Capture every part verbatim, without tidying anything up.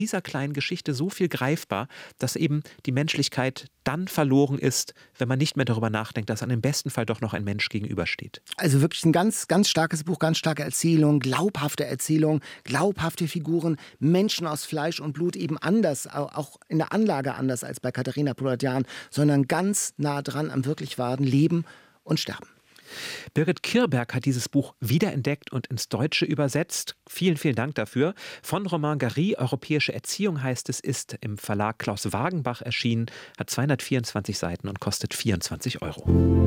dieser kleinen Geschichte so viel greifbar, dass eben die Menschlichkeit dann verloren ist, wenn man nicht mehr darüber nachdenkt, dass einem im besten Fall doch noch ein Mensch gegenübersteht. Also wirklich ein ganz, ganz starkes Buch, ganz starke Erzählung, glaubhafte Erzählung, glaubhafte Figuren, Menschen aus Fleisch und Blut, eben anders, auch in der Anlage anders als bei Katharina Poladian, sondern ganz nah dran am wirklich wahren Leben und Sterben. Birgit Kirberg hat dieses Buch wiederentdeckt und ins Deutsche übersetzt. Vielen, vielen Dank dafür. Von Romain Gary, Europäische Erziehung heißt es, ist im Verlag Klaus Wagenbach erschienen, hat zweihundertvierundzwanzig Seiten und kostet vierundzwanzig Euro.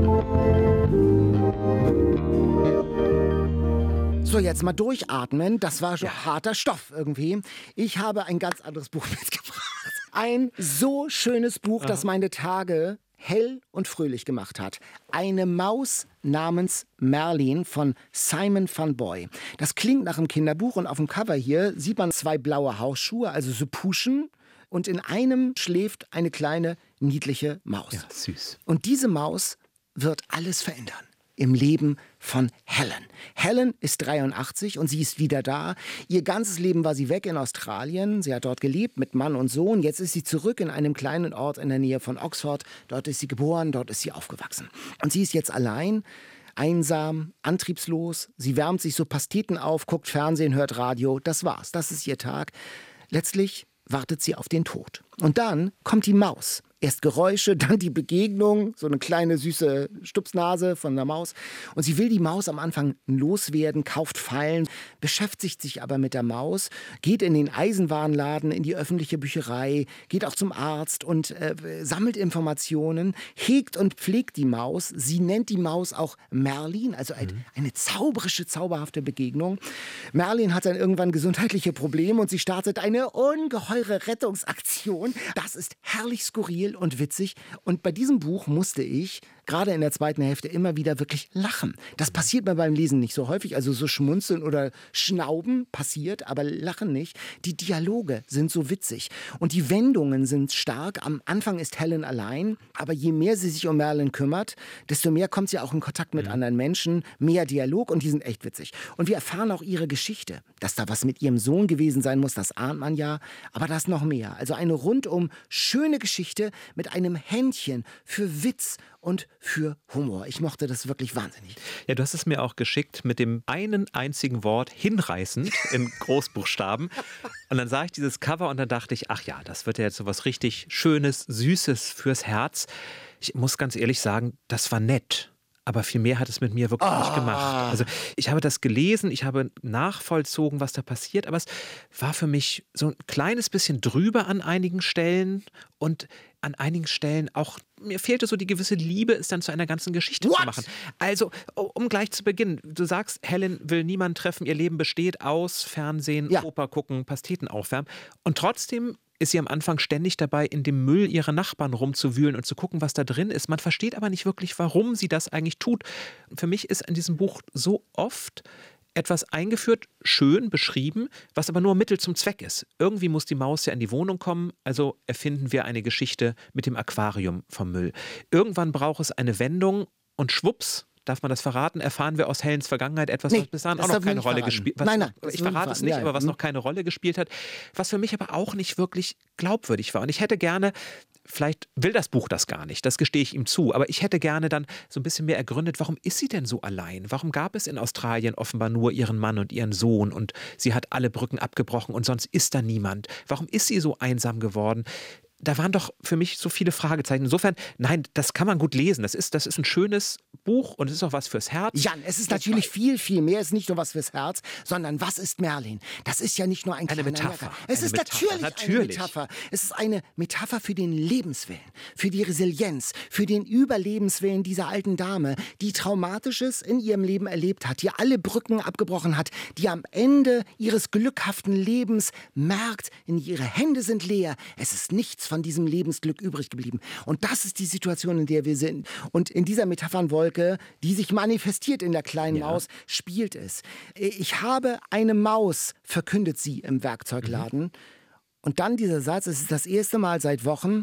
So, jetzt mal durchatmen. Das war schon ja. harter Stoff irgendwie. Ich habe ein ganz anderes Buch mitgebracht. Ein so schönes Buch, Aha. das meine Tage hell und fröhlich gemacht hat. Eine Maus namens Merlin von Simon van Boy. Das klingt nach einem Kinderbuch und auf dem Cover hier sieht man zwei blaue Hausschuhe, also so Puschen. Und in einem schläft eine kleine, niedliche Maus. Ja, süß. Und diese Maus wird alles verändern im Leben von Helen. Helen ist dreiundachtzig und sie ist wieder da. Ihr ganzes Leben war sie weg in Australien. Sie hat dort gelebt mit Mann und Sohn. Jetzt ist sie zurück in einem kleinen Ort in der Nähe von Oxford. Dort ist sie geboren, dort ist sie aufgewachsen. Und sie ist jetzt allein, einsam, antriebslos. Sie wärmt sich so Pasteten auf, guckt Fernsehen, hört Radio. Das war's, das ist ihr Tag. Letztlich wartet sie auf den Tod. Und dann kommt die Maus. Erst Geräusche, dann die Begegnung, so eine kleine süße Stupsnase von der Maus. Und sie will die Maus am Anfang loswerden, kauft Fallen, beschäftigt sich aber mit der Maus, geht in den Eisenwarenladen, in die öffentliche Bücherei, geht auch zum Arzt und äh, sammelt Informationen, hegt und pflegt die Maus. Sie nennt die Maus auch Merlin, also ein, mhm. eine zauberische, zauberhafte Begegnung. Merlin hat dann irgendwann gesundheitliche Probleme und sie startet eine ungeheure Rettungsaktion. Das ist herrlich skurril und witzig. Und bei diesem Buch musste ich gerade in der zweiten Hälfte immer wieder wirklich lachen. Das passiert mir beim Lesen nicht so häufig. Also so schmunzeln oder schnauben passiert, aber lachen nicht. Die Dialoge sind so witzig. Und die Wendungen sind stark. Am Anfang ist Helen allein, aber je mehr sie sich um Merlin kümmert, desto mehr kommt sie auch in Kontakt mit mhm. anderen Menschen. Mehr Dialog und die sind echt witzig. Und wir erfahren auch ihre Geschichte. Dass da was mit ihrem Sohn gewesen sein muss, das ahnt man ja. Aber da ist noch mehr. Also eine rundum schöne Geschichte mit einem Händchen für Witz und für Humor. Ich mochte das wirklich wahnsinnig. Ja, du hast es mir auch geschickt mit dem einen einzigen Wort hinreißend in Großbuchstaben. Und dann sah ich dieses Cover und dann dachte ich, ach ja, das wird ja jetzt so was richtig Schönes, Süßes fürs Herz. Ich muss ganz ehrlich sagen, das war nett. Aber viel mehr hat es mit mir wirklich ah. nicht gemacht. Also ich habe das gelesen, ich habe nachvollzogen, was da passiert, aber es war für mich so ein kleines bisschen drüber an einigen Stellen und an einigen Stellen auch, mir fehlte so die gewisse Liebe, es dann zu einer ganzen Geschichte What? zu machen. Also, um gleich zu beginnen, du sagst, Helen will niemanden treffen, ihr Leben besteht aus Fernsehen, ja. Oper gucken, Pasteten aufwärmen und trotzdem ist sie am Anfang ständig dabei, in dem Müll ihrer Nachbarn rumzuwühlen und zu gucken, was da drin ist. Man versteht aber nicht wirklich, warum sie das eigentlich tut. Für mich ist in diesem Buch so oft etwas eingeführt, schön beschrieben, was aber nur Mittel zum Zweck ist. Irgendwie muss die Maus ja in die Wohnung kommen, also erfinden wir eine Geschichte mit dem Aquarium vom Müll. Irgendwann braucht es eine Wendung und schwupps, darf man das verraten? Erfahren wir aus Helens Vergangenheit etwas, nee, was bis dahin auch noch keine Rolle gespielt hat? Nein, nein. Ich verrate es nicht, ja, aber was noch keine Rolle gespielt hat. Was für mich aber auch nicht wirklich glaubwürdig war. Und ich hätte gerne, vielleicht will das Buch das gar nicht, das gestehe ich ihm zu, aber ich hätte gerne dann so ein bisschen mehr ergründet, warum ist sie denn so allein? Warum gab es in Australien offenbar nur ihren Mann und ihren Sohn und sie hat alle Brücken abgebrochen und sonst ist da niemand? Warum ist sie so einsam geworden? Da waren doch für mich so viele Fragezeichen. Insofern, nein, das kann man gut lesen. Das ist, das ist ein schönes Buch und es ist auch was fürs Herz. Jan, es ist natürlich viel, viel mehr. Es ist nicht nur was fürs Herz, sondern was ist Merlin? Das ist ja nicht nur ein eine kleiner Metapher. Merker. Es eine ist Metapher. natürlich, natürlich eine Metapher. Es ist eine Metapher für den Lebenswillen, für die Resilienz, für den Überlebenswillen dieser alten Dame, die Traumatisches in ihrem Leben erlebt hat, die alle Brücken abgebrochen hat, die am Ende ihres glückhaften Lebens merkt, ihre Hände sind leer. Es ist nichts von diesem Lebensglück übrig geblieben. Und das ist die Situation, in der wir sind. Und in dieser Metaphernwolke, die sich manifestiert in der kleinen ja. Maus, spielt es. Ich habe eine Maus, verkündet sie im Werkzeugladen. Mhm. Und dann dieser Satz, es ist das erste Mal seit Wochen,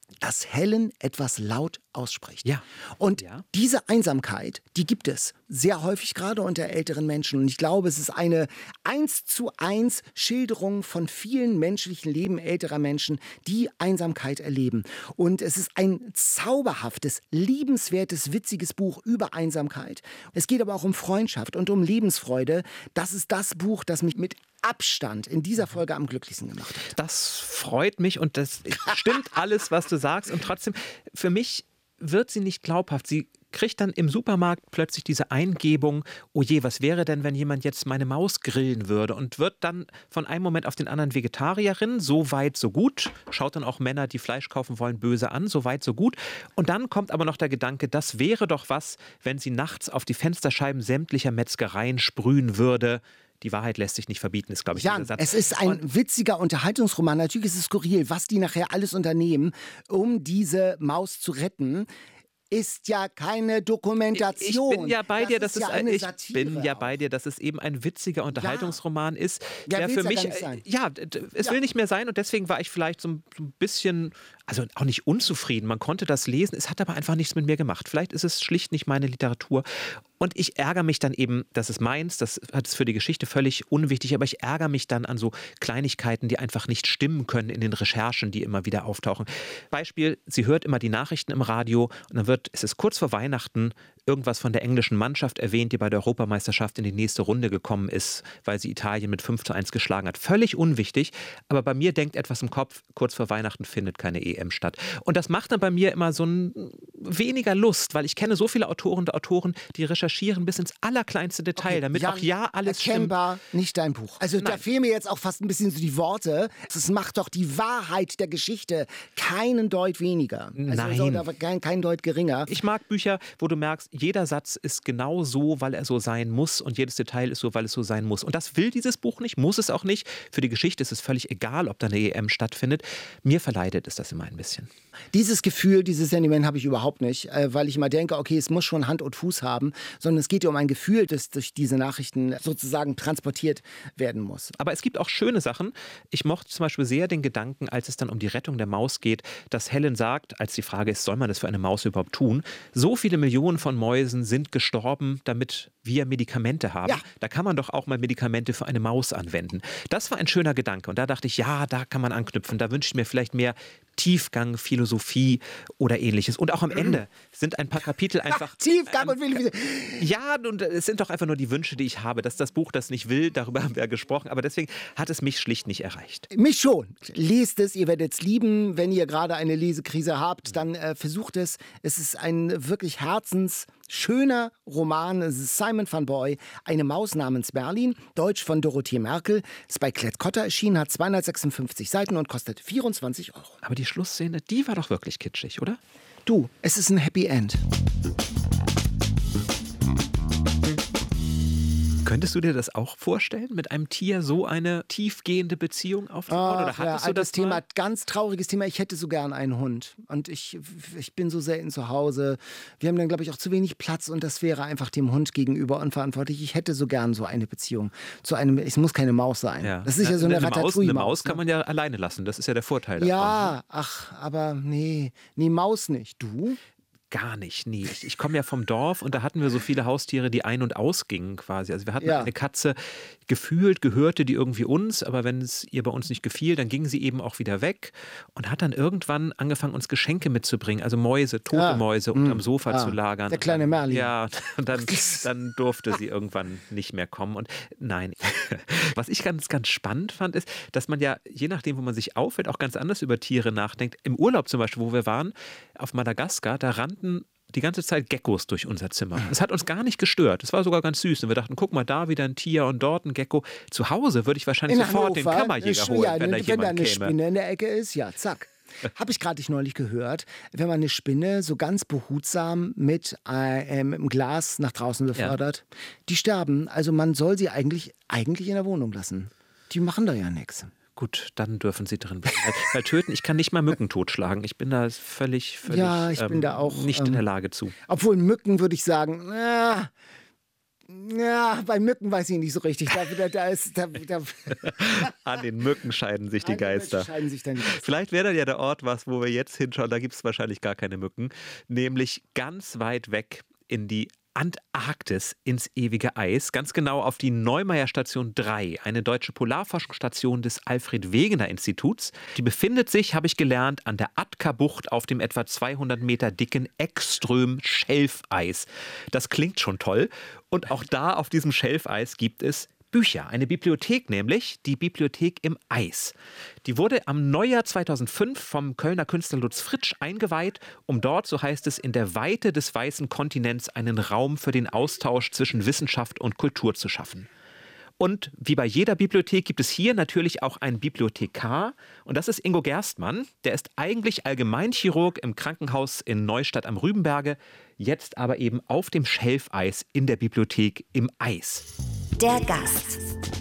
dass Helen etwas laut ausspricht. Ja. Und ja. diese Einsamkeit, die gibt es sehr häufig gerade unter älteren Menschen. Und ich glaube, es ist eine eins zu eins Schilderung von vielen menschlichen Leben älterer Menschen, die Einsamkeit erleben. Und es ist ein zauberhaftes, liebenswertes, witziges Buch über Einsamkeit. Es geht aber auch um Freundschaft und um Lebensfreude. Das ist das Buch, das mich mit Abstand in dieser Folge am glücklichsten gemacht hat. Das freut mich und das stimmt alles, was du sagst. Und trotzdem, für mich wird sie nicht glaubhaft. Sie kriegt dann im Supermarkt plötzlich diese Eingebung, oh je, was wäre denn, wenn jemand jetzt meine Maus grillen würde, und wird dann von einem Moment auf den anderen Vegetarierin, so weit, so gut, schaut dann auch Männer, die Fleisch kaufen wollen, böse an, so weit, so gut. Und dann kommt aber noch der Gedanke, das wäre doch was, wenn sie nachts auf die Fensterscheiben sämtlicher Metzgereien sprühen würde. Die Wahrheit lässt sich nicht verbieten, ist, glaube ich, ja, dieser Satz. Es ist ein und witziger Unterhaltungsroman. Natürlich ist es skurril, was die nachher alles unternehmen, um diese Maus zu retten. Ist ja keine Dokumentation. Ich bin ja bei dir, das dass ist es ja ein, eine ich Satire bin ja auch. bei dir, dass es eben ein witziger Unterhaltungsroman ja. ist, ja, der für ja mich gar nicht sein. ja, es ja. will nicht mehr sein, und deswegen war ich vielleicht so ein, so ein bisschen, also auch nicht unzufrieden. Man konnte das lesen, es hat aber einfach nichts mit mir gemacht. Vielleicht ist es schlicht nicht meine Literatur. Und ich ärgere mich dann eben, das ist meins, das ist für die Geschichte völlig unwichtig, aber ich ärgere mich dann an so Kleinigkeiten, die einfach nicht stimmen können in den Recherchen, die immer wieder auftauchen. Beispiel, sie hört immer die Nachrichten im Radio und dann wird, es ist kurz vor Weihnachten, irgendwas von der englischen Mannschaft erwähnt, die bei der Europameisterschaft in die nächste Runde gekommen ist, weil sie Italien mit fünf zu eins geschlagen hat. Völlig unwichtig, aber bei mir denkt etwas im Kopf, kurz vor Weihnachten findet keine E M statt. Und das macht dann bei mir immer so ein weniger Lust, weil ich kenne so viele Autoren und Autoren, die recherchieren bis ins allerkleinste Detail, okay, damit Jan, auch ja alles erkennbar stimmt. Nicht dein Buch. Also Nein. Da fehlen mir jetzt auch fast ein bisschen so die Worte. Es macht doch die Wahrheit der Geschichte keinen Deut weniger. Also Nein. Also kein, kein Deut geringer. Ich mag Bücher, wo du merkst, jeder Satz ist genau so, weil er so sein muss, und jedes Detail ist so, weil es so sein muss. Und das will dieses Buch nicht, muss es auch nicht. Für die Geschichte ist es völlig egal, ob da eine E M stattfindet. Mir verleidet es das immer ein bisschen. Dieses Gefühl, dieses Sentiment habe ich überhaupt nicht, weil ich immer denke, okay, es muss schon Hand und Fuß haben, sondern es geht ja um ein Gefühl, das durch diese Nachrichten sozusagen transportiert werden muss. Aber es gibt auch schöne Sachen. Ich mochte zum Beispiel sehr den Gedanken, als es dann um die Rettung der Maus geht, dass Helen sagt, als die Frage ist, soll man das für eine Maus überhaupt tun? So viele Millionen von Mäusen sind gestorben, damit wir Medikamente haben. Ja. Da kann man doch auch mal Medikamente für eine Maus anwenden. Das war ein schöner Gedanke. Und da dachte ich, ja, da kann man anknüpfen. Da wünsche ich mir vielleicht mehr Tiefgang, Philosophie oder ähnliches. Und auch am Ende sind ein paar Kapitel einfach... Ach, Tiefgang und Philosophie. Ja, und es sind doch einfach nur die Wünsche, die ich habe. Dass das Buch das nicht will, darüber haben wir ja gesprochen. Aber deswegen hat es mich schlicht nicht erreicht. Mich schon. Lest es, ihr werdet es lieben. Wenn ihr gerade eine Lesekrise habt, dann äh, versucht es. Es ist ein wirklich herzensschöner Roman. Es ist Simon van Boy, Eine Maus namens Berlin. Deutsch von Dorothee Merkel. Ist bei Klett-Cotta erschienen, hat zweihundertsechsundfünfzig Seiten und kostet vierundzwanzig Euro. Aber die Schlussszene, die war doch wirklich kitschig, oder? Du, es ist ein Happy End. Könntest du dir das auch vorstellen, mit einem Tier so eine tiefgehende Beziehung aufzubauen? Oh, Oder hattest ja, du das Thema, mal? Ganz trauriges Thema. Ich hätte so gern einen Hund. Und ich, ich bin so selten zu Hause. Wir haben dann, glaube ich, auch zu wenig Platz. Und das wäre einfach dem Hund gegenüber unverantwortlich. Ich hätte so gern so eine Beziehung zu einem. Es muss keine Maus sein. Ja. Das ist ja, ja so eine, eine Ratatouille-Maus. Eine Maus kann ne? man ja alleine lassen. Das ist ja der Vorteil davon. Ja, ach, aber nee. Nee, Maus nicht. Du? Gar nicht, nie. Ich, ich komme ja vom Dorf und da hatten wir so viele Haustiere, die ein- und ausgingen quasi. Also wir hatten ja. eine Katze, gefühlt gehörte die irgendwie uns, aber wenn es ihr bei uns nicht gefiel, dann ging sie eben auch wieder weg und hat dann irgendwann angefangen, uns Geschenke mitzubringen, also Mäuse, tote ah. Mäuse unterm Sofa ah. zu lagern. Der kleine Merlin. Ja, und dann, dann durfte sie irgendwann nicht mehr kommen. Und nein, was ich ganz, ganz spannend fand, ist, dass man ja, je nachdem, wo man sich aufhält, auch ganz anders über Tiere nachdenkt. Im Urlaub zum Beispiel, wo wir waren, auf Madagaskar, da rannten die ganze Zeit Geckos durch unser Zimmer. Das hat uns gar nicht gestört. Das war sogar ganz süß. Und wir dachten, guck mal, da wieder ein Tier und dort ein Gecko. Zu Hause würde ich wahrscheinlich in sofort Hannover, den Kammerjäger holen, ja, wenn da wenn jemand da eine käme. Spinne in der Ecke ist, ja, zack. Habe ich gerade neulich gehört, wenn man eine Spinne so ganz behutsam mit äh, einem Glas nach draußen befördert, ja. die sterben. Also man soll sie eigentlich, eigentlich in der Wohnung lassen. Die machen da ja nichts. Gut, dann dürfen sie drin bleiben. Weil, weil töten, ich kann nicht mal Mücken totschlagen. Ich bin da völlig, völlig ja, ich ähm, bin da auch, nicht ähm, in der Lage zu. Obwohl Mücken würde ich sagen, äh, Ja, bei Mücken weiß ich nicht so richtig. Da, da, da ist, da, da An den Mücken scheiden sich die An den Mücken Geister. scheiden sich dann die Geister. Vielleicht wäre dann ja der Ort was, wo wir jetzt hinschauen, da gibt es wahrscheinlich gar keine Mücken, nämlich ganz weit weg in die Antarktis, ins ewige Eis, ganz genau auf die Neumeier Station drei, eine deutsche Polarforschungsstation des Alfred-Wegener-Instituts. Die befindet sich, habe ich gelernt, an der Atka-Bucht auf dem etwa zweihundert Meter dicken Ekström-Schelfeis. Das klingt schon toll. Und auch da auf diesem Schelfeis gibt es Bücher, eine Bibliothek nämlich, die Bibliothek im Eis. Die wurde am Neujahr zweitausendfünf vom Kölner Künstler Lutz Fritsch eingeweiht, um dort, so heißt es, in der Weite des weißen Kontinents einen Raum für den Austausch zwischen Wissenschaft und Kultur zu schaffen. Und wie bei jeder Bibliothek gibt es hier natürlich auch einen Bibliothekar. Und das ist Ingo Gerstmann. Der ist eigentlich Allgemeinchirurg im Krankenhaus in Neustadt am Rübenberge, jetzt aber eben auf dem Schelfeis in der Bibliothek im Eis. Der Gast.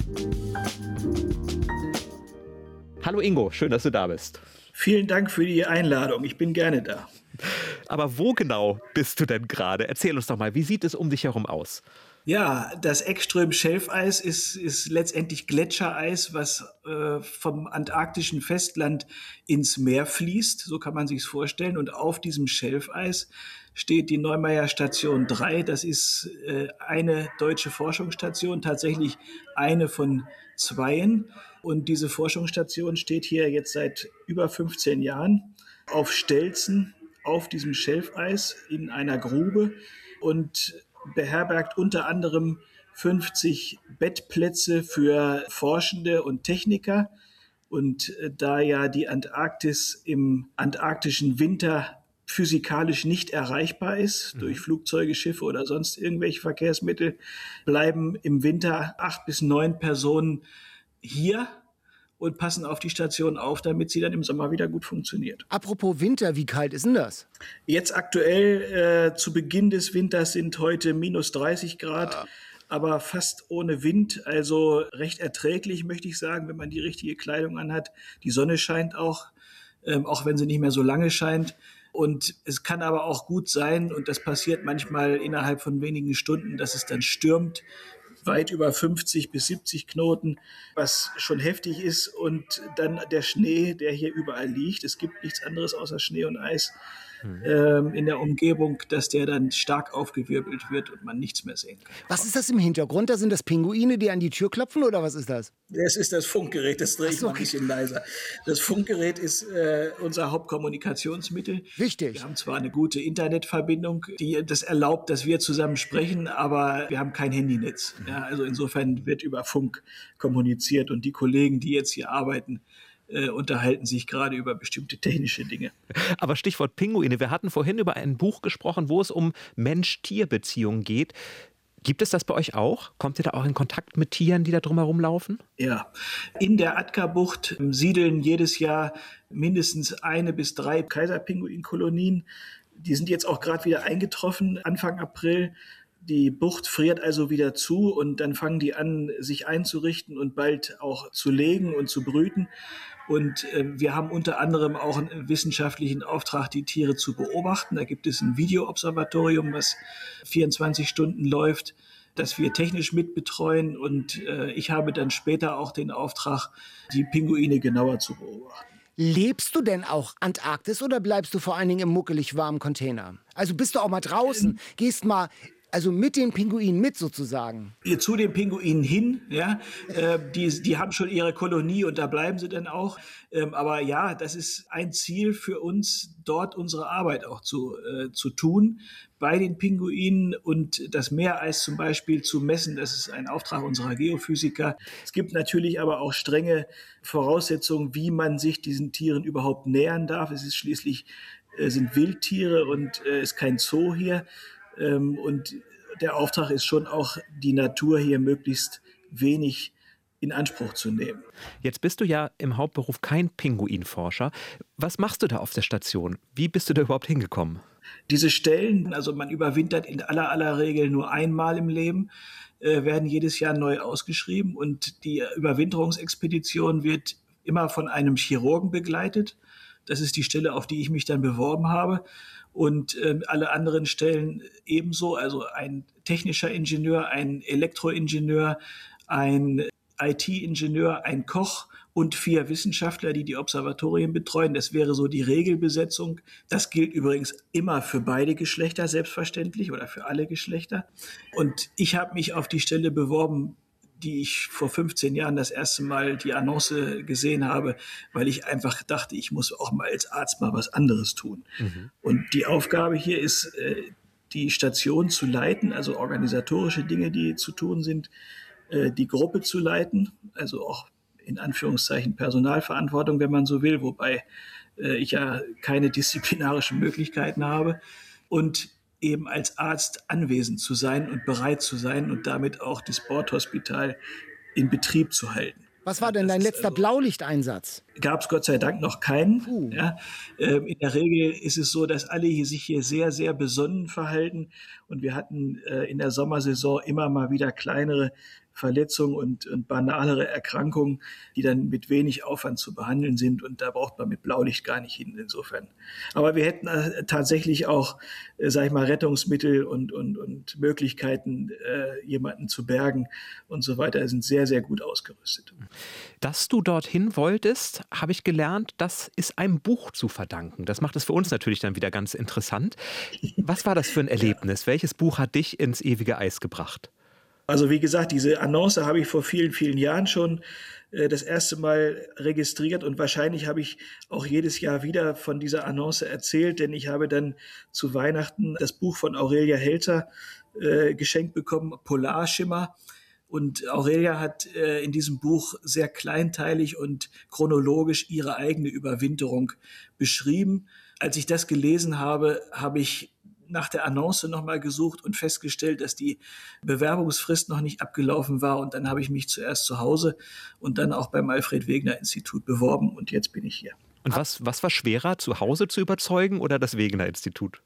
Hallo Ingo, schön, dass du da bist. Vielen Dank für die Einladung. Ich bin gerne da. Aber wo genau bist du denn gerade? Erzähl uns doch mal, wie sieht es um dich herum aus? Ja, das Ekström-Schelfeis ist, ist letztendlich Gletschereis, was äh, vom antarktischen Festland ins Meer fließt. So kann man sich's vorstellen. Und auf diesem Schelfeis steht die Neumeier Station drei. Das ist äh, eine deutsche Forschungsstation, tatsächlich eine von zweien. Und diese Forschungsstation steht hier jetzt seit über fünfzehn Jahren auf Stelzen auf diesem Schelfeis in einer Grube und beherbergt unter anderem fünfzig Bettplätze für Forschende und Techniker. Und da ja die Antarktis im antarktischen Winter physikalisch nicht erreichbar ist, mhm. durch Flugzeuge, Schiffe oder sonst irgendwelche Verkehrsmittel, bleiben im Winter acht bis neun Personen hier und passen auf die Station auf, damit sie dann im Sommer wieder gut funktioniert. Apropos Winter, wie kalt ist denn das? Jetzt aktuell, äh, zu Beginn des Winters sind heute minus dreißig Grad, ja. aber fast ohne Wind, also recht erträglich, möchte ich sagen, wenn man die richtige Kleidung anhat. Die Sonne scheint auch, ähm, auch wenn sie nicht mehr so lange scheint. Und es kann aber auch gut sein, und das passiert manchmal innerhalb von wenigen Stunden, dass es dann stürmt, weit über fünfzig bis siebzig Knoten, was schon heftig ist. Und dann der Schnee, der hier überall liegt. Es gibt nichts anderes außer Schnee und Eis mhm. ähm, in der Umgebung, dass der dann stark aufgewirbelt wird und man nichts mehr sehen kann. Was ist das im Hintergrund? Da sind das Pinguine, die an die Tür klopfen, oder was ist das? Das ist das Funkgerät, das drehe ich so, mal ein bisschen leiser. Das Funkgerät ist äh, unser Hauptkommunikationsmittel. Wichtig. Wir haben zwar eine gute Internetverbindung, die das erlaubt, dass wir zusammen sprechen, aber wir haben kein Handynetz. Ja, also insofern wird über Funk kommuniziert und die Kollegen, die jetzt hier arbeiten, äh, unterhalten sich gerade über bestimmte technische Dinge. Aber Stichwort Pinguine, wir hatten vorhin über ein Buch gesprochen, wo es um Mensch-Tier-Beziehungen geht. Gibt es das bei euch auch? Kommt ihr da auch in Kontakt mit Tieren, die da drumherum laufen? Ja, in der Atka-Bucht siedeln jedes Jahr mindestens eine bis drei Kaiserpinguinkolonien. Die sind jetzt auch gerade wieder eingetroffen, Anfang April. Die Bucht friert also wieder zu und dann fangen die an, sich einzurichten und bald auch zu legen und zu brüten. Und äh, wir haben unter anderem auch einen wissenschaftlichen Auftrag, die Tiere zu beobachten. Da gibt es ein Videoobservatorium, was vierundzwanzig Stunden läuft, das wir technisch mitbetreuen. Und äh, ich habe dann später auch den Auftrag, die Pinguine genauer zu beobachten. Lebst du denn auch Antarktis oder bleibst du vor allen Dingen im muckelig warmen Container? Also bist du auch mal draußen, ähm, gehst mal... Also mit den Pinguinen mit sozusagen. Zu den Pinguinen hin, ja. Äh, die, die haben schon ihre Kolonie und da bleiben sie dann auch. Ähm, aber ja, das ist ein Ziel für uns, dort unsere Arbeit auch zu, äh, zu tun, bei den Pinguinen und das Meereis zum Beispiel zu messen. Das ist ein Auftrag unserer Geophysiker. Es gibt natürlich aber auch strenge Voraussetzungen, wie man sich diesen Tieren überhaupt nähern darf. Es ist schließlich, äh, sind Wildtiere und äh, ist kein Zoo hier. Und der Auftrag ist schon auch, die Natur hier möglichst wenig in Anspruch zu nehmen. Jetzt bist du ja im Hauptberuf kein Pinguinforscher. Was machst du da auf der Station? Wie bist du da überhaupt hingekommen? Diese Stellen, also man überwintert in aller aller Regel nur einmal im Leben, äh, werden jedes Jahr neu ausgeschrieben. Und die Überwinterungsexpedition wird immer von einem Chirurgen begleitet. Das ist die Stelle, auf die ich mich dann beworben habe. Und äh, alle anderen Stellen ebenso. Also ein technischer Ingenieur, ein Elektroingenieur, ein I T-Ingenieur, ein Koch und vier Wissenschaftler, die die Observatorien betreuen. Das wäre so die Regelbesetzung. Das gilt übrigens immer für beide Geschlechter, selbstverständlich, oder für alle Geschlechter. Und ich habe mich auf die Stelle beworben, die ich vor fünfzehn Jahren das erste Mal die Annonce gesehen habe, weil ich einfach dachte, ich muss auch mal als Arzt mal was anderes tun. Mhm. Und die Aufgabe hier ist, die Station zu leiten, also organisatorische Dinge, die zu tun sind, die Gruppe zu leiten, also auch in Anführungszeichen Personalverantwortung, wenn man so will, wobei ich ja keine disziplinarischen Möglichkeiten habe, und eben als Arzt anwesend zu sein und bereit zu sein und damit auch das Bordhospital in Betrieb zu halten. Was war denn dein letzter also, Blaulichteinsatz? Gab es Gott sei Dank noch keinen. Uh. Ja, ähm, in der Regel ist es so, dass alle hier sich hier sehr, sehr besonnen verhalten. Und wir hatten äh, in der Sommersaison immer mal wieder kleinere Verletzungen und, und banalere Erkrankungen, die dann mit wenig Aufwand zu behandeln sind. Und da braucht man mit Blaulicht gar nicht hin, insofern. Aber wir hätten äh, tatsächlich auch, äh, sag ich mal, Rettungsmittel und, und, und Möglichkeiten, äh, jemanden zu bergen und so weiter. Wir sind sehr, sehr gut ausgerüstet. Dass du dorthin wolltest, habe ich gelernt, das ist einem Buch zu verdanken. Das macht es für uns natürlich dann wieder ganz interessant. Was war das für ein Erlebnis? Ja. Welches Buch hat dich ins ewige Eis gebracht? Also wie gesagt, diese Annonce habe ich vor vielen, vielen Jahren schon äh, das erste Mal registriert und wahrscheinlich habe ich auch jedes Jahr wieder von dieser Annonce erzählt, denn ich habe dann zu Weihnachten das Buch von Aurelia Helter äh, geschenkt bekommen, Polarschimmer. Und Aurelia hat äh, in diesem Buch sehr kleinteilig und chronologisch ihre eigene Überwinterung beschrieben. Als ich das gelesen habe, habe ich nach der Annonce nochmal gesucht und festgestellt, dass die Bewerbungsfrist noch nicht abgelaufen war. Und dann habe ich mich zuerst zu Hause und dann auch beim Alfred-Wegener-Institut beworben. Und jetzt bin ich hier. Und was, was war schwerer, zu Hause zu überzeugen oder das Wegener-Institut?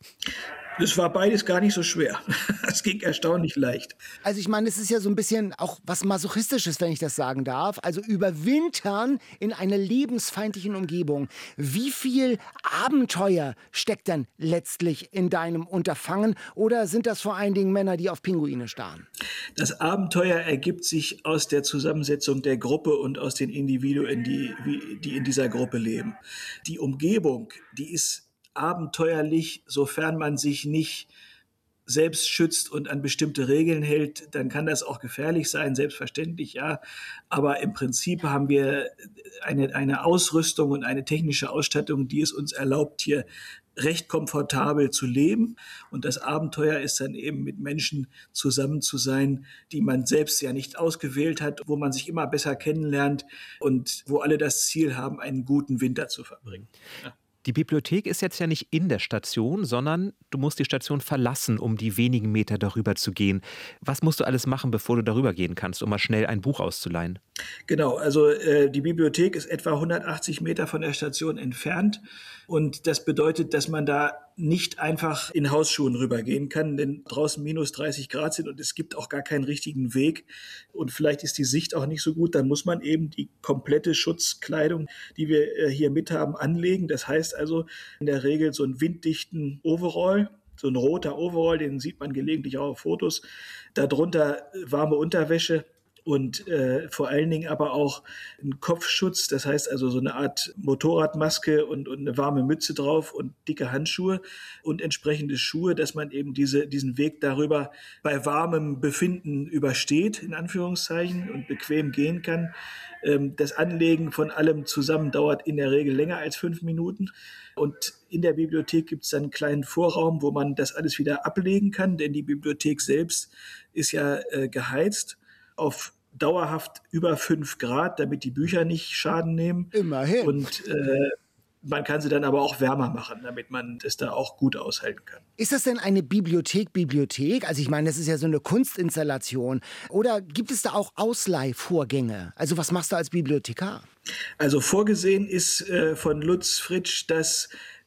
Es war beides gar nicht so schwer. Es ging erstaunlich leicht. Also ich meine, es ist ja so ein bisschen auch was Masochistisches, wenn ich das sagen darf. Also überwintern in einer lebensfeindlichen Umgebung. Wie viel Abenteuer steckt dann letztlich in deinem Unterfangen? Oder sind das vor allen Dingen Männer, die auf Pinguine starren? Das Abenteuer ergibt sich aus der Zusammensetzung der Gruppe und aus den Individuen, die, die in dieser Gruppe leben. Die Umgebung, die ist abenteuerlich, sofern man sich nicht selbst schützt und an bestimmte Regeln hält, dann kann das auch gefährlich sein, selbstverständlich, ja. Aber im Prinzip haben wir eine, eine Ausrüstung und eine technische Ausstattung, die es uns erlaubt, hier recht komfortabel zu leben. Und das Abenteuer ist dann eben mit Menschen zusammen zu sein, die man selbst ja nicht ausgewählt hat, wo man sich immer besser kennenlernt und wo alle das Ziel haben, einen guten Winter zu verbringen. Ja. Die Bibliothek ist jetzt ja nicht in der Station, sondern du musst die Station verlassen, um die wenigen Meter darüber zu gehen. Was musst du alles machen, bevor du darüber gehen kannst, um mal schnell ein Buch auszuleihen? Genau, also äh, die Bibliothek ist etwa hundertachtzig Meter von der Station entfernt. Und das bedeutet, dass man da nicht einfach in Hausschuhen rübergehen kann, denn draußen minus dreißig Grad sind und es gibt auch gar keinen richtigen Weg. Und vielleicht ist die Sicht auch nicht so gut. Dann muss man eben die komplette Schutzkleidung, die wir äh, hier mit haben, anlegen. Das heißt also in der Regel so einen winddichten Overall, so ein roter Overall, den sieht man gelegentlich auch auf Fotos. Darunter warme Unterwäsche. Und äh, vor allen Dingen aber auch ein Kopfschutz, das heißt also so eine Art Motorradmaske und, und eine warme Mütze drauf und dicke Handschuhe und entsprechende Schuhe, dass man eben diese, diesen Weg darüber bei warmem Befinden übersteht, in Anführungszeichen, und bequem gehen kann. Ähm, das Anlegen von allem zusammen dauert in der Regel länger als fünf Minuten. Und in der Bibliothek gibt es dann einen kleinen Vorraum, wo man das alles wieder ablegen kann, denn die Bibliothek selbst ist ja äh, geheizt auf dauerhaft über fünf Grad, damit die Bücher nicht Schaden nehmen. Immerhin. Und äh, man kann sie dann aber auch wärmer machen, damit man es da auch gut aushalten kann. Ist das denn eine Bibliothek, Bibliothek? Also ich meine, das ist ja so eine Kunstinstallation. Oder gibt es da auch Ausleihvorgänge? Also was machst du als Bibliothekar? Also vorgesehen ist äh, von Lutz Fritsch, dass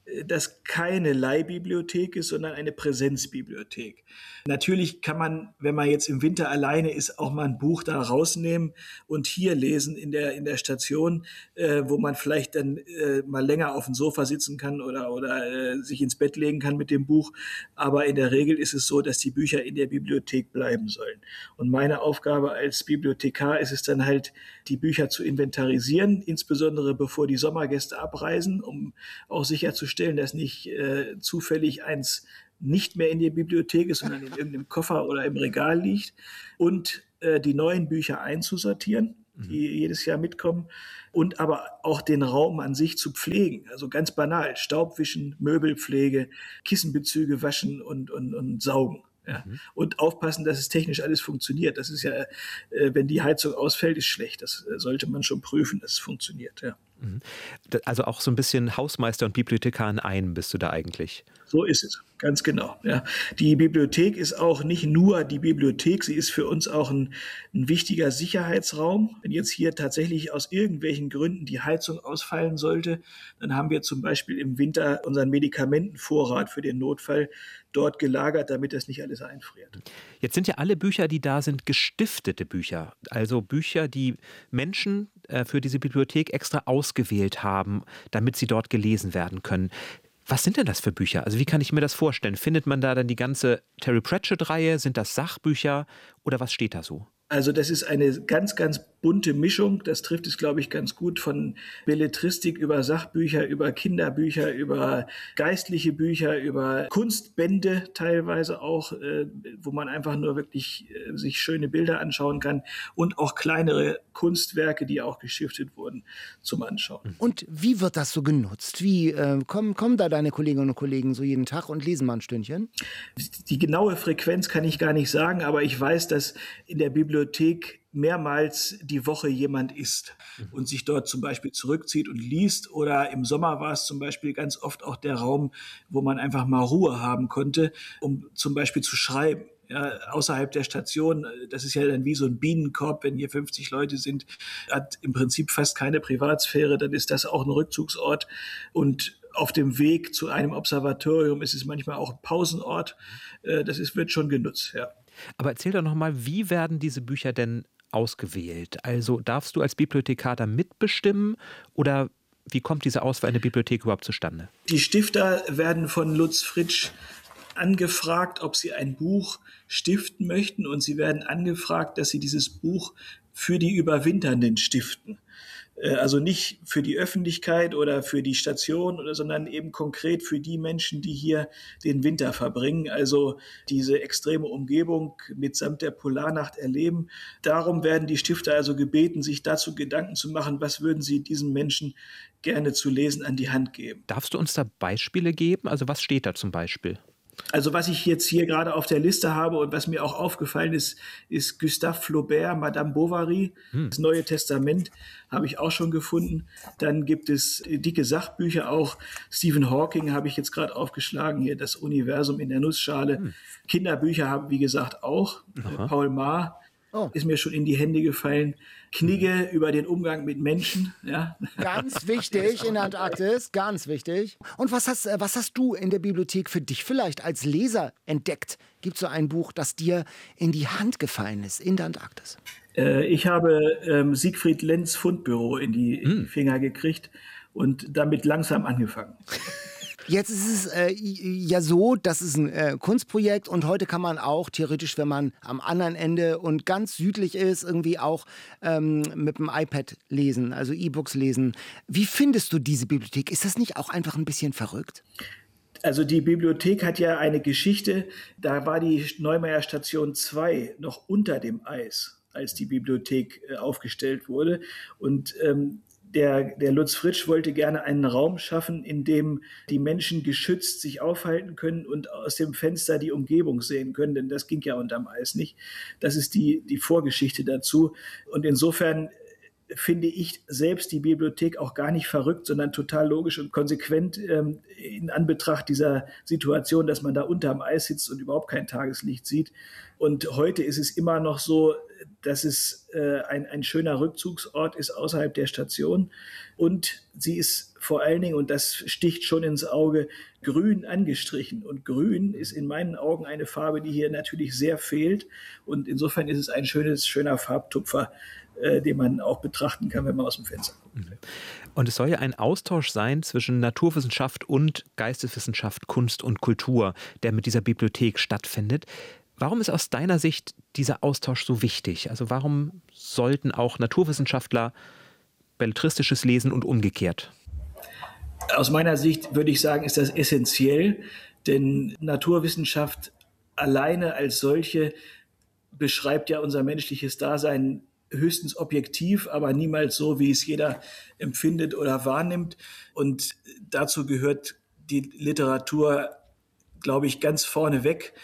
das keine Leihbibliothek ist, sondern eine Präsenzbibliothek. Natürlich kann man, wenn man jetzt im Winter alleine ist, auch mal ein Buch da rausnehmen und hier lesen in der, in der Station, äh, wo man vielleicht dann äh, mal länger auf dem Sofa sitzen kann oder, oder äh, sich ins Bett legen kann mit dem Buch. Aber in der Regel ist es so, dass die Bücher in der Bibliothek bleiben sollen. Und meine Aufgabe als Bibliothekar ist es dann halt, die Bücher zu inventarisieren, insbesondere bevor die Sommergäste abreisen, um auch sicherzustellen, dass nicht äh, zufällig eins nicht mehr in der Bibliothek ist, sondern in irgendeinem Koffer oder im Regal liegt. Und äh, die neuen Bücher einzusortieren, die mhm. jedes Jahr mitkommen. Und aber auch den Raum an sich zu pflegen. Also ganz banal, Staubwischen, Möbelpflege, Kissenbezüge waschen und, und, und saugen. Ja. Mhm. Und aufpassen, dass es technisch alles funktioniert. Das ist ja, äh, wenn die Heizung ausfällt, ist schlecht. Das äh, sollte man schon prüfen, dass es funktioniert. Ja. Mhm. Also auch so ein bisschen Hausmeister und Bibliothekar in einem bist du da eigentlich. So ist es, ganz genau. Ja. Die Bibliothek ist auch nicht nur die Bibliothek, sie ist für uns auch ein, ein wichtiger Sicherheitsraum. Wenn jetzt hier tatsächlich aus irgendwelchen Gründen die Heizung ausfallen sollte, dann haben wir zum Beispiel im Winter unseren Medikamentenvorrat für den Notfall dort gelagert, damit das nicht alles einfriert. Jetzt sind ja alle Bücher, die da sind, gestiftete Bücher. Also Bücher, die Menschen äh, für diese Bibliothek extra ausgewählt haben, damit sie dort gelesen werden können. Was sind denn das für Bücher? Also wie kann ich mir das vorstellen? Findet man da dann die ganze Terry Pratchett-Reihe? Sind das Sachbücher oder was steht da so? Also das ist eine ganz, ganz bunte Mischung. Das trifft es, glaube ich, ganz gut, von Belletristik über Sachbücher, über Kinderbücher, über geistliche Bücher, über Kunstbände teilweise auch, äh, wo man einfach nur wirklich äh, sich schöne Bilder anschauen kann und auch kleinere Kunstwerke, die auch gestiftet wurden, zum Anschauen. Und wie wird das so genutzt? Wie äh, kommen, kommen da deine Kolleginnen und Kollegen so jeden Tag und lesen mal ein Stündchen? Die genaue Frequenz kann ich gar nicht sagen, aber ich weiß, dass in der Bibliothek mehrmals die Woche jemand ist und sich dort zum Beispiel zurückzieht und liest. Oder im Sommer war es zum Beispiel ganz oft auch der Raum, wo man einfach mal Ruhe haben konnte, um zum Beispiel zu schreiben. Ja, außerhalb der Station, das ist ja dann wie so ein Bienenkorb, wenn hier fünfzig Leute sind, hat im Prinzip fast keine Privatsphäre, dann ist das auch ein Rückzugsort. Und auf dem Weg zu einem Observatorium ist es manchmal auch ein Pausenort. Das ist, wird schon genutzt, ja. Aber erzähl doch nochmal, wie werden diese Bücher denn ausgewählt? Also darfst du als Bibliothekar da mitbestimmen oder wie kommt diese Auswahl in der Bibliothek überhaupt zustande? Die Stifter werden von Lutz Fritsch angefragt, ob sie ein Buch stiften möchten, und sie werden angefragt, dass sie dieses Buch für die Überwinternden stiften. Also nicht für die Öffentlichkeit oder für die Station, oder, sondern eben konkret für die Menschen, die hier den Winter verbringen, also diese extreme Umgebung mitsamt der Polarnacht erleben. Darum werden die Stifter also gebeten, sich dazu Gedanken zu machen, was würden sie diesen Menschen gerne zu lesen an die Hand geben. Darfst du uns da Beispiele geben? Also was steht da zum Beispiel? Also was ich jetzt hier gerade auf der Liste habe und was mir auch aufgefallen ist, ist Gustave Flaubert, Madame Bovary. Hm. Das Neue Testament habe ich auch schon gefunden. Dann gibt es dicke Sachbücher auch. Stephen Hawking habe ich jetzt gerade aufgeschlagen, hier das Universum in der Nussschale. Hm. Kinderbücher haben, wie gesagt, auch. Aha. Paul Maar oh. ist mir schon in die Hände gefallen. Knigge über den Umgang mit Menschen. Ja. Ganz wichtig in der Antarktis, ganz wichtig. Und was hast, was hast du in der Bibliothek für dich vielleicht als Leser entdeckt? Gibt es so ein Buch, das dir in die Hand gefallen ist in der Antarktis? Äh, ich habe ähm, Siegfried Lenz Fundbüro in die, in die Finger gekriegt und damit langsam angefangen. Jetzt ist es äh, ja so, das ist ein äh, Kunstprojekt und heute kann man auch theoretisch, wenn man am anderen Ende und ganz südlich ist, irgendwie auch ähm, mit dem iPad lesen, also E-Books lesen. Wie findest du diese Bibliothek? Ist das nicht auch einfach ein bisschen verrückt? Also die Bibliothek hat ja eine Geschichte, da war die Neumeier Station zwei noch unter dem Eis, als die Bibliothek äh, aufgestellt wurde, und ähm, Der, der Lutz Fritsch wollte gerne einen Raum schaffen, in dem die Menschen geschützt sich aufhalten können und aus dem Fenster die Umgebung sehen können, denn das ging ja unterm Eis nicht. Das ist die, die Vorgeschichte dazu. Und insofern finde ich selbst die Bibliothek auch gar nicht verrückt, sondern total logisch und konsequent ähm, in Anbetracht dieser Situation, dass man da unterm Eis sitzt und überhaupt kein Tageslicht sieht. Und heute ist es immer noch so, dass es äh, ein, ein schöner Rückzugsort ist außerhalb der Station. Und sie ist vor allen Dingen, und das sticht schon ins Auge, grün angestrichen. Und grün ist in meinen Augen eine Farbe, die hier natürlich sehr fehlt. Und insofern ist es ein schönes, schöner Farbtupfer, äh, den man auch betrachten kann, wenn man aus dem Fenster guckt. Und es soll ja ein Austausch sein zwischen Naturwissenschaft und Geisteswissenschaft, Kunst und Kultur, der mit dieser Bibliothek stattfindet. Warum ist aus deiner Sicht dieser Austausch so wichtig? Also warum sollten auch Naturwissenschaftler belletristisches lesen und umgekehrt? Aus meiner Sicht würde ich sagen, ist das essentiell, denn Naturwissenschaft alleine als solche beschreibt ja unser menschliches Dasein höchstens objektiv, aber niemals so, wie es jeder empfindet oder wahrnimmt. Und dazu gehört die Literatur, glaube ich, ganz vorne weg.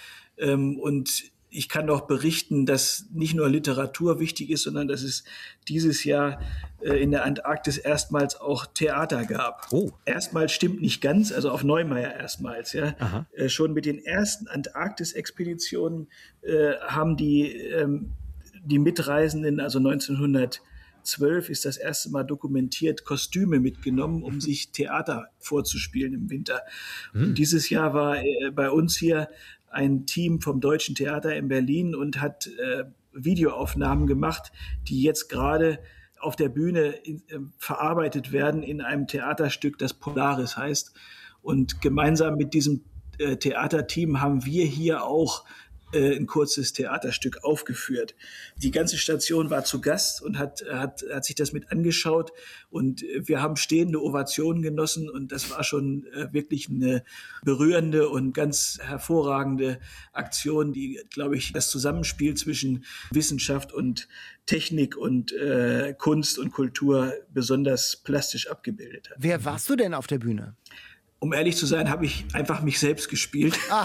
Und ich kann doch berichten, dass nicht nur Literatur wichtig ist, sondern dass es dieses Jahr in der Antarktis erstmals auch Theater gab. Oh. Erstmals stimmt nicht ganz, also auf Neumayer erstmals. Ja. Äh, schon mit den ersten Antarktis-Expeditionen äh, haben die, ähm, die Mitreisenden, also neunzehnhundertzwölf ist das erste Mal dokumentiert, Kostüme mitgenommen, um sich Theater vorzuspielen im Winter. Mhm. Und dieses Jahr war äh, bei uns hier ein Team vom Deutschen Theater in Berlin und hat äh, Videoaufnahmen gemacht, die jetzt gerade auf der Bühne in, äh, verarbeitet werden in einem Theaterstück, das Polaris heißt. Und gemeinsam mit diesem äh, Theaterteam haben wir hier auch äh, ein kurzes Theaterstück aufgeführt. Die ganze Station war zu Gast und hat, hat, hat sich das mit angeschaut. Und wir haben stehende Ovationen genossen. Und das war schon äh, wirklich eine berührende und ganz hervorragende Aktion, die, glaube ich, das Zusammenspiel zwischen Wissenschaft und Technik und äh, Kunst und Kultur besonders plastisch abgebildet hat. Wer warst du denn auf der Bühne? Um ehrlich zu sein, habe ich einfach mich selbst gespielt. Ah.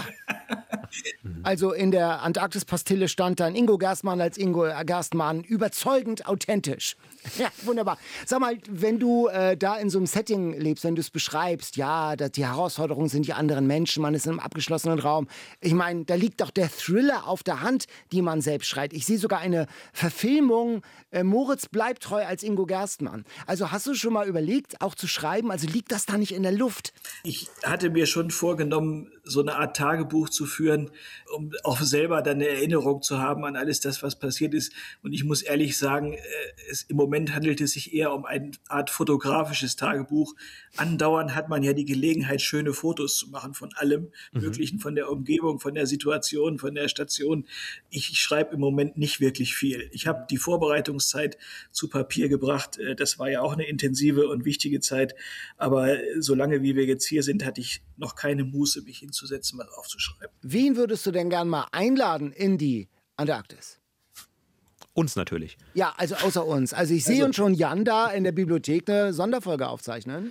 Also in der Antarktis-Pastille stand dann Ingo Gerstmann als Ingo Gerstmann, überzeugend authentisch. Ja, wunderbar. Sag mal, wenn du äh, da in so einem Setting lebst, wenn du es beschreibst, ja, dass die Herausforderungen sind die anderen Menschen, man ist in einem abgeschlossenen Raum. Ich meine, da liegt doch der Thriller auf der Hand, die man selbst schreit. Ich sehe sogar eine Verfilmung, äh, Moritz bleibt treu als Ingo Gerstmann. Also hast du schon mal überlegt, auch zu schreiben? Also liegt das da nicht in der Luft? Ich hatte mir schon vorgenommen, so eine Art Tagebuch zu führen, um auch selber dann eine Erinnerung zu haben an alles das, was passiert ist. Und ich muss ehrlich sagen, es, im Moment handelt es sich eher um eine Art fotografisches Tagebuch. Andauernd hat man ja die Gelegenheit, schöne Fotos zu machen von allem mhm. Möglichen, von der Umgebung, von der Situation, von der Station. Ich, ich schreibe im Moment nicht wirklich viel. Ich habe die Vorbereitungszeit zu Papier gebracht. Das war ja auch eine intensive und wichtige Zeit. Aber solange wie wir jetzt hier sind, hatte ich noch keine Muße, mich hinzusetzen, was aufzuschreiben. Wen würdest du denn gern mal einladen in die Antarktis? Uns natürlich. Ja, also außer uns. Also ich sehe also, uns schon Jan da in der Bibliothek eine Sonderfolge aufzeichnen.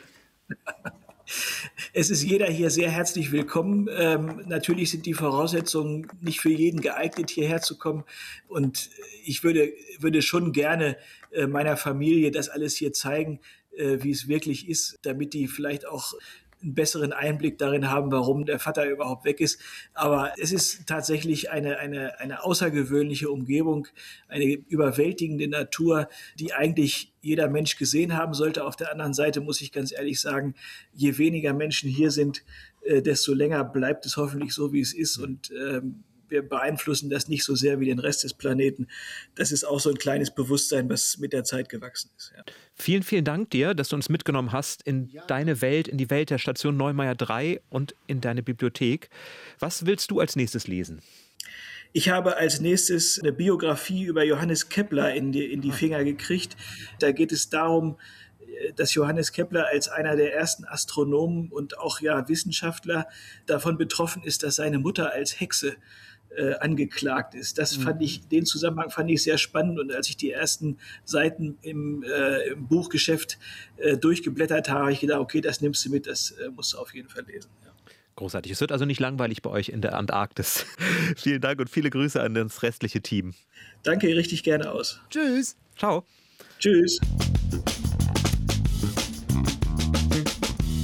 Es ist jeder hier sehr herzlich willkommen. Ähm, natürlich sind die Voraussetzungen nicht für jeden geeignet, hierher zu kommen. Und ich würde, würde schon gerne äh, meiner Familie das alles hier zeigen, äh, wie es wirklich ist, damit die vielleicht auch einen besseren Einblick darin haben, warum der Vater überhaupt weg ist. Aber es ist tatsächlich eine, eine, eine außergewöhnliche Umgebung, eine überwältigende Natur, die eigentlich jeder Mensch gesehen haben sollte. Auf der anderen Seite muss ich ganz ehrlich sagen, je weniger Menschen hier sind, äh, desto länger bleibt es hoffentlich so, wie es ist. Und ähm, wir beeinflussen das nicht so sehr wie den Rest des Planeten. Das ist auch so ein kleines Bewusstsein, was mit der Zeit gewachsen ist. Ja. Vielen, vielen Dank dir, dass du uns mitgenommen hast in ja. deine Welt, in die Welt der Station Neumayer drei und in deine Bibliothek. Was willst du als nächstes lesen? Ich habe als nächstes eine Biografie über Johannes Kepler in die, in die Finger gekriegt. Da geht es darum, dass Johannes Kepler als einer der ersten Astronomen und auch ja Wissenschaftler davon betroffen ist, dass seine Mutter als Hexe Äh, angeklagt ist. Das mhm. fand ich, den Zusammenhang fand ich sehr spannend, und als ich die ersten Seiten im, äh, im Buchgeschäft äh, durchgeblättert habe, habe ich gedacht, okay, das nimmst du mit, das äh, musst du auf jeden Fall lesen. Ja. Großartig. Es wird also nicht langweilig bei euch in der Antarktis. Vielen Dank und viele Grüße an das restliche Team. Danke, richtig gerne aus. Tschüss. Ciao. Tschüss. Ich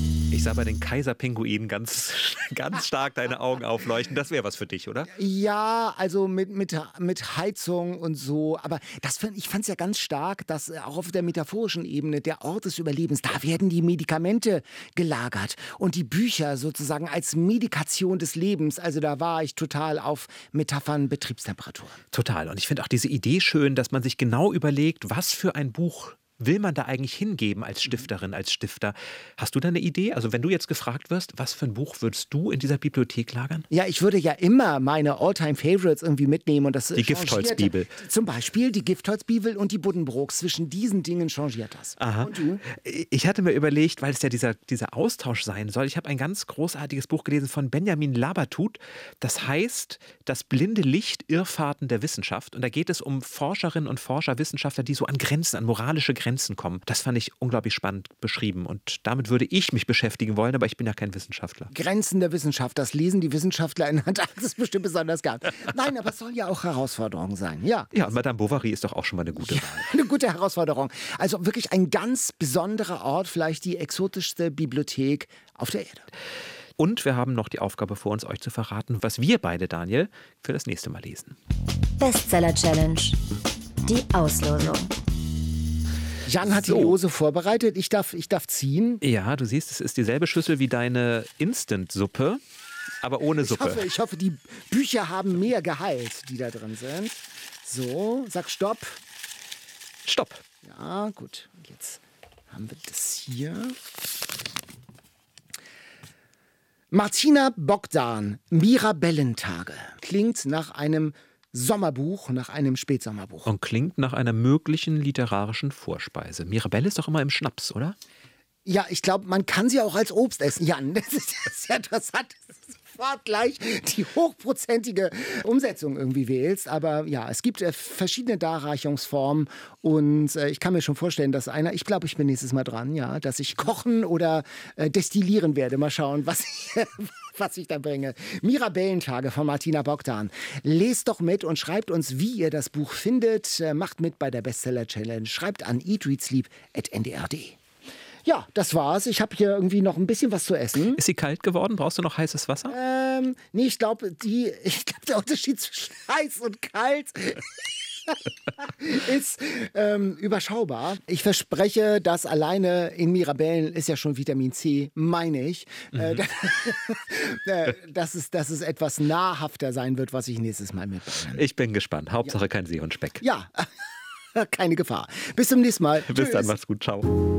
sah bei den Kaiserpinguinen ganz, ganz stark deine Augen aufleuchten. Das wäre was für dich, oder? Ja, also mit, mit, mit Heizung und so. Aber das find, ich fand es ja ganz stark, dass auch auf der metaphorischen Ebene der Ort des Überlebens, da werden die Medikamente gelagert und die Bücher sozusagen als Medikation des Lebens. Also da war ich total auf Metaphern Betriebstemperatur. Total. Und ich finde auch diese Idee schön, dass man sich genau überlegt, was für ein Buch will man da eigentlich hingeben als Stifterin, als Stifter? Hast du da eine Idee? Also wenn du jetzt gefragt wirst, was für ein Buch würdest du in dieser Bibliothek lagern? Ja, ich würde ja immer meine All-Time-Favorites irgendwie mitnehmen. Und das die Giftholzbibel. Zum Beispiel die Giftholzbibel und die Buddenbrooks. Zwischen diesen Dingen changiert das. Aha. Und du? Ich hatte mir überlegt, weil es ja dieser, dieser Austausch sein soll, ich habe ein ganz großartiges Buch gelesen von Benjamin Labatut. Das heißt Das blinde Licht, Irrfahrten der Wissenschaft. Und da geht es um Forscherinnen und Forscher, Wissenschaftler, die so an Grenzen, an moralische Grenzen Grenzen kommen. Das fand ich unglaublich spannend beschrieben und damit würde ich mich beschäftigen wollen, aber ich bin ja kein Wissenschaftler. Grenzen der Wissenschaft, das lesen die Wissenschaftler in Antarktis bestimmt besonders gern. Nein, aber es soll ja auch Herausforderung sein, ja. Ja, Madame Bovary ist doch auch schon mal eine gute Wahl. Ja, eine gute Herausforderung. Also wirklich ein ganz besonderer Ort, vielleicht die exotischste Bibliothek auf der Erde. Und wir haben noch die Aufgabe vor uns, euch zu verraten, was wir beide, Daniel, für das nächste Mal lesen. Bestseller Challenge. Die Auslosung. Jan hat so. die Lose vorbereitet. Ich darf, ich darf ziehen. Ja, du siehst, es ist dieselbe Schüssel wie deine Instant-Suppe, aber ohne Suppe. Ich hoffe, ich hoffe, die Bücher haben mehr Gehalt, die da drin sind. So, sag Stopp. Stopp. Ja, gut. Und jetzt haben wir das hier. Martina Bogdan, Mirabellentage. Klingt nach einem Sommerbuch, nach einem Spätsommerbuch. Und klingt nach einer möglichen literarischen Vorspeise. Mirabelle ist doch immer im Schnaps, oder? Ja, ich glaube, man kann sie auch als Obst essen, Jan. Das ist sehr interessant, dass du sofort gleich die hochprozentige Umsetzung irgendwie wählst. Aber ja, es gibt äh, verschiedene Darreichungsformen und äh, ich kann mir schon vorstellen, dass einer, ich glaube, ich bin nächstes Mal dran, ja, dass ich kochen oder äh, destillieren werde. Mal schauen, was ich... was ich da bringe. Mirabellentage von Martina Bogdan. Lest doch mit und schreibt uns, wie ihr das Buch findet. Macht mit bei der Bestseller-Challenge. Schreibt an eat read sleep at n d r punkt d e. Ja, das war's. Ich habe hier irgendwie noch ein bisschen was zu essen. Ist sie kalt geworden? Brauchst du noch heißes Wasser? Ähm, nee, ich glaube, die, ich glaube, der Unterschied zwischen heiß und kalt ist ähm, überschaubar. Ich verspreche, dass alleine in Mirabellen ist ja schon Vitamin C, meine ich, mhm. äh, dass, es, dass es etwas nahrhafter sein wird, was ich nächstes Mal mitbringe. Ich bin gespannt. Hauptsache ja. kein See und Speck. Ja, keine Gefahr. Bis zum nächsten Mal. Bis Tschüss. Dann, mach's gut. Ciao.